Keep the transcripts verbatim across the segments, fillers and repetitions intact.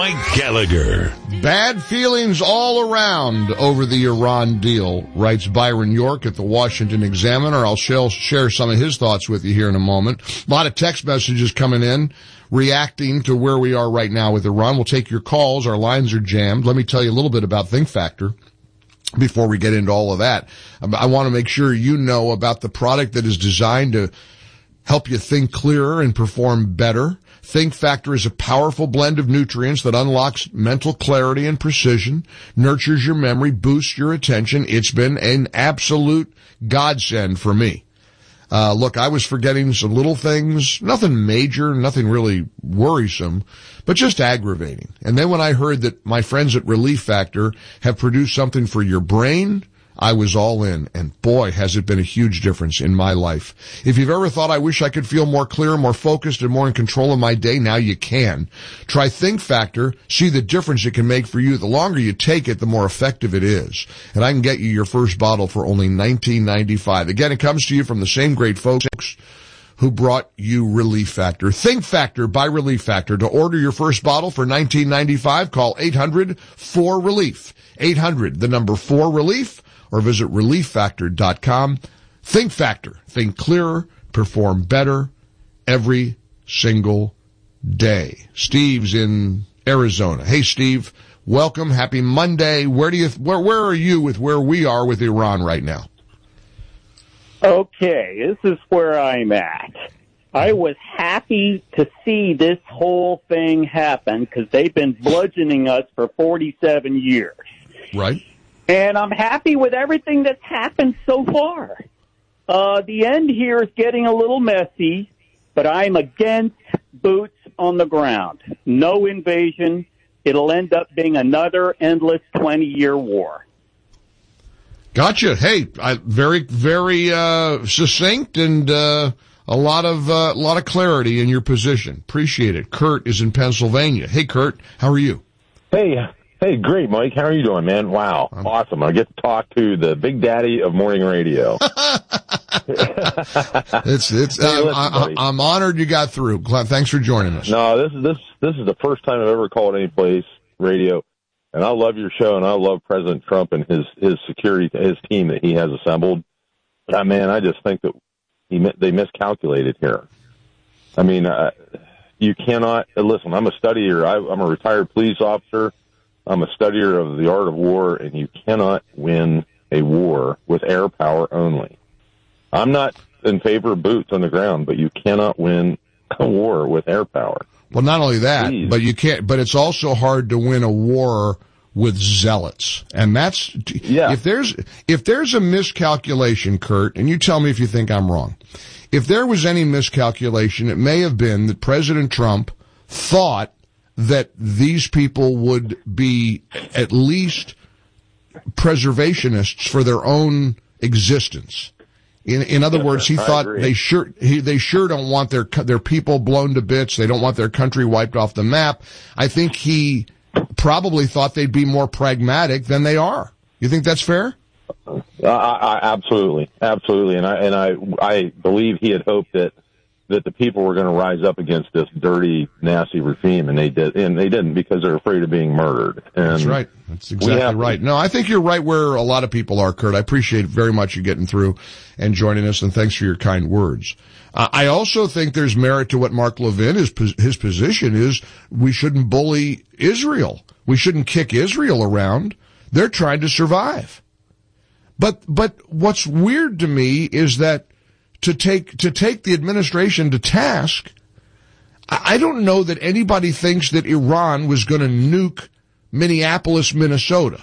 Mike Gallagher. Bad feelings all around over the Iran deal, writes Byron York at the Washington Examiner. I'll share some of his thoughts with you here in a moment. A lot of text messages coming in reacting to where we are right now with Iran. We'll take your calls. Our lines are jammed. Let me tell you a little bit about Think Factor before we get into all of that. I want to make sure you know about the product that is designed to help you think clearer and perform better. Think Factor is a powerful blend of nutrients that unlocks mental clarity and precision, nurtures your memory, boosts your attention. It's been an absolute godsend for me. Uh, look, I was forgetting some little things, nothing major, nothing really worrisome, but just aggravating. And then when I heard that my friends at Relief Factor have produced something for your brain, I was all in, and boy, has it been a huge difference in my life. If you've ever thought, I wish I could feel more clear, more focused, and more in control of my day, now you can. Try Think Factor, see the difference it can make for you. The longer you take it, the more effective it is. And I can get you your first bottle for only nineteen ninety-five. Again, it comes to you from the same great folks who brought you Relief Factor. Think Factor by Relief Factor. To order your first bottle for nineteen ninety-five, call eight hundred four relief. eight hundred, the number four relief. Or visit relief factor dot com. Think Factor. Think clearer, perform better every single day. Steve's in Arizona. Hey, Steve. Welcome. Happy Monday. Where do you, where, where are you with where we are with Iran right now? Okay, this is where I'm at. I was happy to see this whole thing happen because they've been bludgeoning us for forty-seven years. Right. And I'm happy with everything that's happened so far. Uh, the end here is getting a little messy, but I'm against boots on the ground. No invasion. It'll end up being another endless twenty-year war. Gotcha. Hey, I, very, very uh, succinct and uh, a lot of uh, a lot of clarity in your position. Appreciate it. Kurt is in Pennsylvania. Hey, Kurt, how are you? Hey. Hey, great, Mike. How are you doing, man? Wow, I'm... awesome. I get to talk to the big daddy of morning radio. it's it's. Hey, listen, I, I, I'm honored you got through. Thanks for joining us. No, this is this this is the first time I've ever called any place radio, and I love your show, and I love President Trump and his his security, his team that he has assembled. Uh, man, I just think that he they miscalculated here. I mean, uh, you cannot listen. I'm a studier. I, I'm a retired police officer. I'm a studier of the art of war, and you cannot win a war with air power only. I'm not in favor of boots on the ground, but you cannot win a war with air power. Well, not only that, Please. but you can't. But it's also hard to win a war with zealots, and that's yeah. if there's if there's a miscalculation, Kurt, and you tell me if you think I'm wrong. If there was any miscalculation, it may have been that President Trump thought that these people would be at least preservationists for their own existence. In in other words, he thought they sure he, they sure don't want their their people blown to bits. They don't want their country wiped off the map. I think he probably thought they'd be more pragmatic than they are. You think that's fair? Uh, I, I, absolutely, absolutely, and I and I I believe he had hoped that. that the people were going to rise up against this dirty, nasty regime, and they did, and they didn't because they're afraid of being murdered. And that's right. That's exactly right. No, I think you're right where a lot of people are, Kurt. I appreciate very much you getting through and joining us, and thanks for your kind words. Uh, I also think there's merit to what Mark Levin, his, his position is we shouldn't bully Israel. We shouldn't kick Israel around. They're trying to survive. But, but what's weird to me is that To take to take the administration to task, I don't know that anybody thinks that Iran was going to nuke Minneapolis, Minnesota.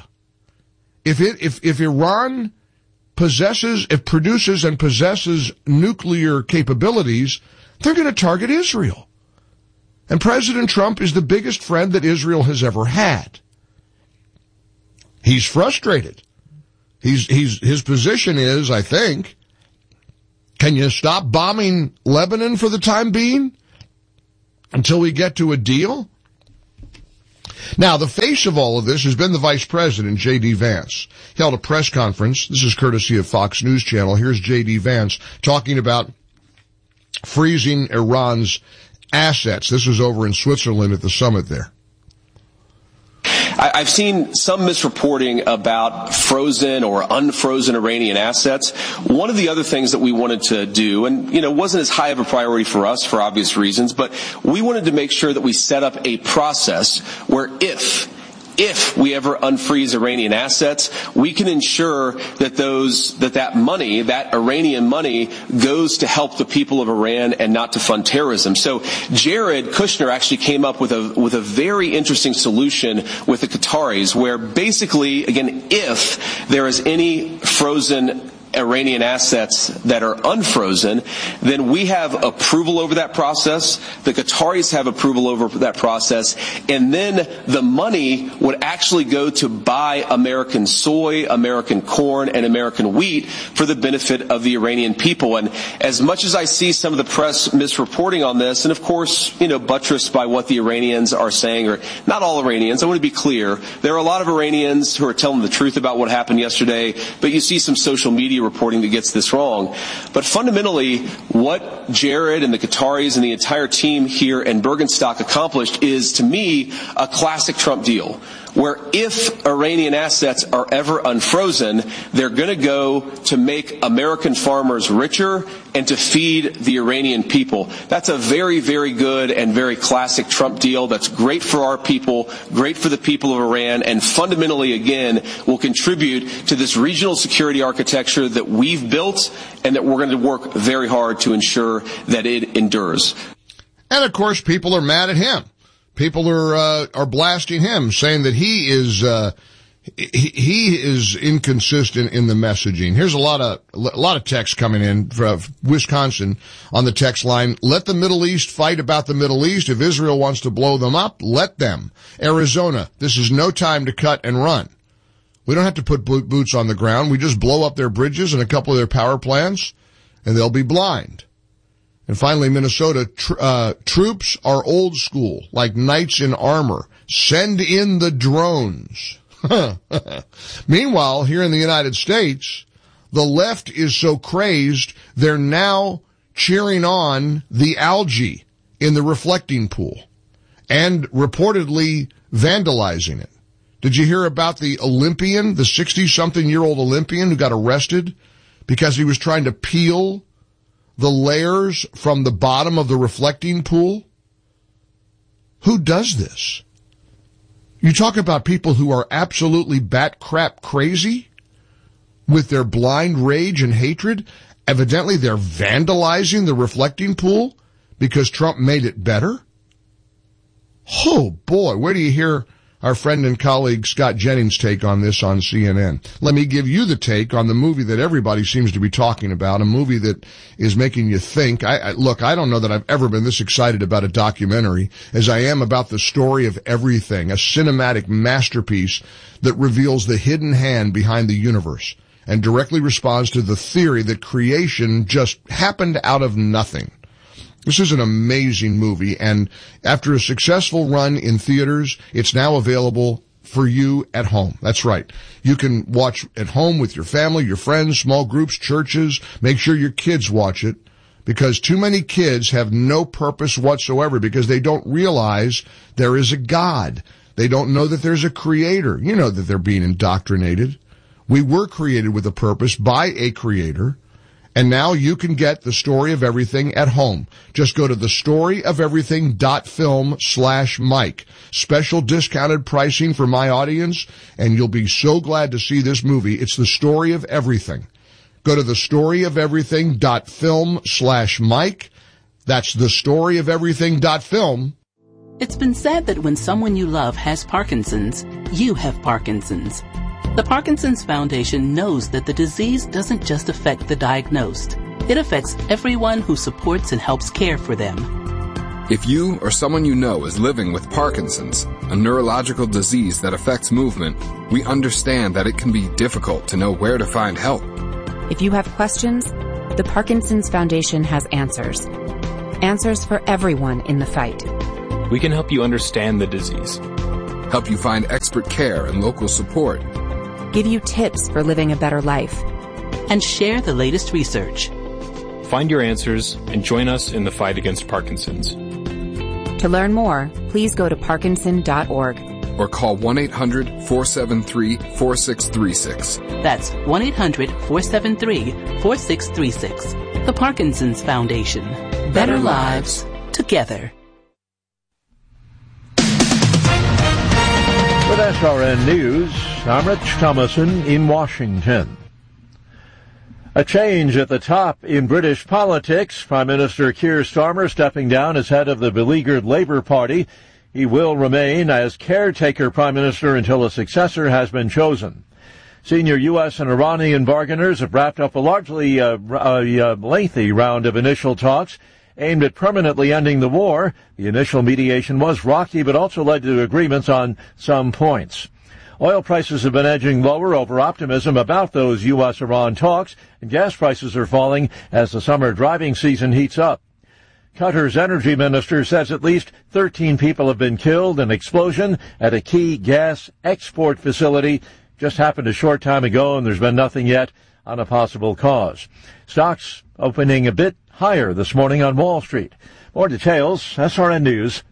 If it if if Iran possesses, if produces and possesses nuclear capabilities, they're going to target Israel. And President Trump is the biggest friend that Israel has ever had. He's frustrated. He's he's his position is, I think, can you stop bombing Lebanon for the time being until we get to a deal? Now, the face of all of this has been the Vice President, J D. Vance. He held a press conference. This is courtesy of Fox News Channel. Here's J D. Vance talking about freezing Iran's assets. This was over in Switzerland at the summit there. I, I've seen some misreporting about frozen or unfrozen Iranian assets. One of the other things that we wanted to do, and, you know, wasn't as high of a priority for us for obvious reasons, but we wanted to make sure that we set up a process where if If we ever unfreeze Iranian assets, we can ensure that those, that that money, that Iranian money, goes to help the people of Iran and not to fund terrorism. So Jared Kushner actually came up with a, with a very interesting solution with the Qataris, where basically, again, if there is any frozen Iranian assets that are unfrozen, then we have approval over that process. The Qataris have approval over that process. And then the money would actually go to buy American soy, American corn, and American wheat for the benefit of the Iranian people. And as much as I see some of the press misreporting on this, and of course, you know, buttressed by what the Iranians are saying, or not all Iranians, I want to be clear, there are a lot of Iranians who are telling the truth about what happened yesterday, but you see some social media reporting that gets this wrong. But fundamentally, what Jared and the Qataris and the entire team here in Bergenstock accomplished is, to me, a classic Trump deal, where if Iranian assets are ever unfrozen, they're going to go to make American farmers richer and to feed the Iranian people. That's a very, very good and very classic Trump deal that's great for our people, great for the people of Iran, and fundamentally, again, will contribute to this regional security architecture that we've built and that we're going to work very hard to ensure that it endures. And, of course, people are mad at him. People are uh, are blasting him, saying that he is uh, he, he is inconsistent in the messaging. Here's a lot of a lot of text coming in from Wisconsin on the text line. Let the Middle East fight about the Middle East. If Israel wants to blow them up, let them. Arizona, this is no time to cut and run. We don't have to put boots on the ground. We just blow up their bridges and a couple of their power plants, and they'll be blind. And finally, Minnesota, tr- uh, troops are old school, like knights in armor. Send in the drones. Meanwhile, here in the United States, the left is so crazed, they're now cheering on the algae in the reflecting pool and reportedly vandalizing it. Did you hear about the Olympian, the sixty-something-year-old Olympian who got arrested because he was trying to peel the layers from the bottom of the reflecting pool? Who does this? You talk about people who are absolutely bat crap crazy with their blind rage and hatred. Evidently, they're vandalizing the reflecting pool because Trump made it better. Oh, boy, where do you hear our friend and colleague Scott Jennings' take on this on C N N? Let me give you the take on the movie that everybody seems to be talking about, a movie that is making you think. I, I look, I don't know that I've ever been this excited about a documentary as I am about the story of everything, a cinematic masterpiece that reveals the hidden hand behind the universe and directly responds to the theory that creation just happened out of nothing. This is an amazing movie, and after a successful run in theaters, it's now available for you at home. That's right. You can watch at home with your family, your friends, small groups, churches. Make sure your kids watch it, because too many kids have no purpose whatsoever because they don't realize there is a God. They don't know that there's a creator. You know that they're being indoctrinated. We were created with a purpose by a creator. And now you can get The Story of Everything at home. Just go to the story of everything dot film slash Mike. Special discounted pricing for my audience, and you'll be so glad to see this movie. It's The Story of Everything. Go to the story of everything dot film slash Mike. That's the story of everything dot film. It's been said that when someone you love has Parkinson's, you have Parkinson's. The Parkinson's Foundation knows that the disease doesn't just affect the diagnosed. It affects everyone who supports and helps care for them. If you or someone you know is living with Parkinson's, a neurological disease that affects movement, we understand that it can be difficult to know where to find help. If you have questions, the Parkinson's Foundation has answers. Answers for everyone in the fight. We can help you understand the disease, help you find expert care and local support, give you tips for living a better life, and share the latest research. Find your answers and join us in the fight against Parkinson's. To learn more, please go to parkinson dot org or call one eight hundred four seven three four six three six. That's one eight hundred four seven three four six three six. The Parkinson's Foundation. Better lives together. With S R N News, I'm Rich Thomason in Washington. A change at the top in British politics. Prime Minister Keir Starmer stepping down as head of the beleaguered Labour Party. He will remain as caretaker Prime Minister until a successor has been chosen. Senior U S and Iranian bargainers have wrapped up a largely uh, a, a lengthy round of initial talks aimed at permanently ending the war. The initial mediation was rocky, but also led to agreements on some points. Oil prices have been edging lower over optimism about those U S Iran talks, and gas prices are falling as the summer driving season heats up. Qatar's energy minister says at least thirteen people have been killed in an explosion at a key gas export facility. Just happened a short time ago, and there's been nothing yet on a possible cause. Stocks opening a bit higher this morning on Wall Street. More details, S R N News.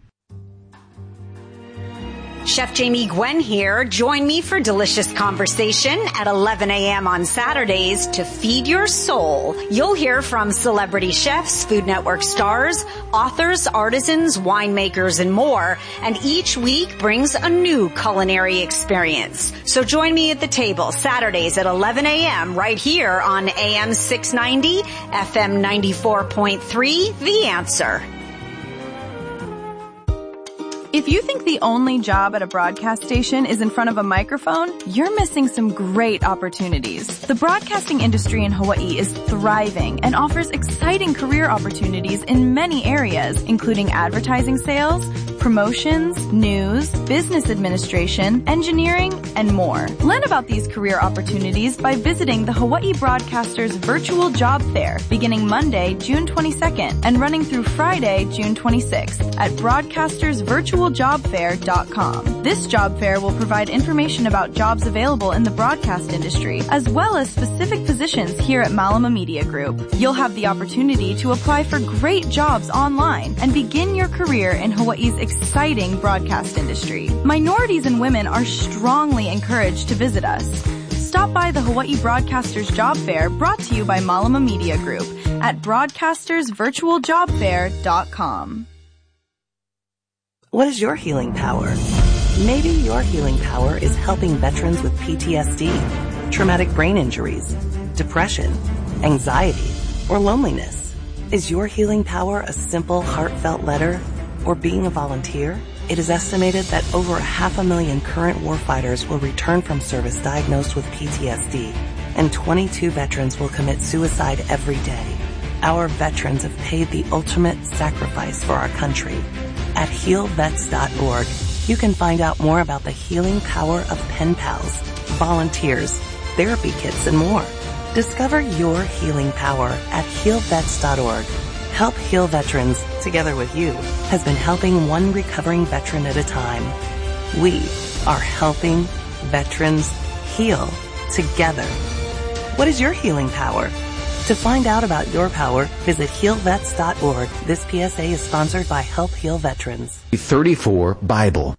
Chef Jamie Gwen here. Join me for delicious conversation at eleven a.m. on Saturdays to feed your soul. You'll hear from celebrity chefs, Food Network stars, authors, artisans, winemakers, and more. And each week brings a new culinary experience. So join me at the table Saturdays at eleven a.m. right here on A M six ninety, F M ninety-four point three, The Answer. If you think the only job at a broadcast station is in front of a microphone, you're missing some great opportunities. The broadcasting industry in Hawaii is thriving and offers exciting career opportunities in many areas, including advertising sales, promotions, news, business administration, engineering, and more. Learn about these career opportunities by visiting the Hawaii Broadcasters Virtual Job Fair, beginning Monday, June twenty-second, and running through Friday, June twenty-sixth, at broadcasters virtual job fair dot com. This job fair will provide information about jobs available in the broadcast industry, as well as specific positions here at Malama Media Group. You'll have the opportunity to apply for great jobs online and begin your career in Hawaii's exciting broadcast industry. Minorities and women are strongly encouraged to visit us. Stop by the Hawaii Broadcasters Job Fair, brought to you by Malama Media Group, at broadcasters virtual job fair dot com. What is your healing power? Maybe your healing power is helping veterans with P T S D, traumatic brain injuries, depression, anxiety, or loneliness. Is your healing power a simple, heartfelt letter or being a volunteer? It is estimated that over a half a million current warfighters will return from service diagnosed with P T S D, and twenty-two veterans will commit suicide every day. Our veterans have paid the ultimate sacrifice for our country. At heal vets dot org, you can find out more about the healing power of pen pals, volunteers, therapy kits, and more. Discover your healing power at heal vets dot org. Help Heal Veterans, together with you, has been helping one recovering veteran at a time. We are helping veterans heal together. What is your healing power? To find out about your power, visit heal vets dot org. This P S A is sponsored by Help Heal Veterans. thirty-four Bible.